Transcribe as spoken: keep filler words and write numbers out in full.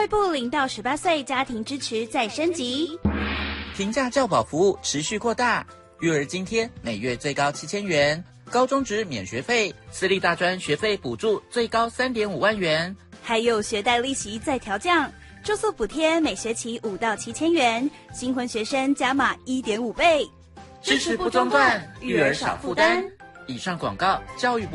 教育部零到十八岁家庭支持再升级， 平价教保服务持续扩大，育儿津贴每月最高七千元，高中职免学费，私立大专学费补助最高三点五万元， 还有学贷利息再调降，住宿补贴每学期五到七千元，新婚学生加码一点五倍， 支持不中断，育儿少负担。以上广告，教育部。